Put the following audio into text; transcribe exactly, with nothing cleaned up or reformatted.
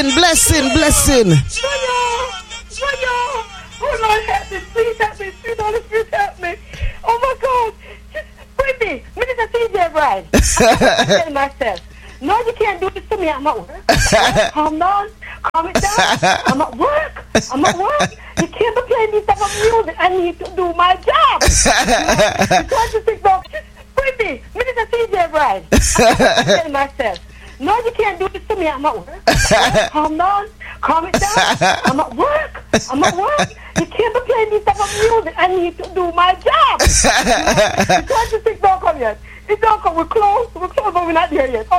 blessing, blessing, blessing. No, yo. No, yo. Oh, Lord, help me. Please help me. Please, Holy Spirit, help me. Oh, my God. Just free me. Minister C J Bride. I'm telling myself. No, you can't do this to me. I'm at work. Calm down. Calm it down. I'm at work. I'm at work. You can't be playing this type of music. I need to do my job. You can't just think, no, just free me. Minister C J Bride. I'm telling myself. No, you can't do this to me. I'm at work. Calm down. Calm it down. I'm at work. I'm at work. You can't be playing this type of music. I need to do my job. You can't just think, no, come yet. It don't come. We're close. We're close, but we're not there yet.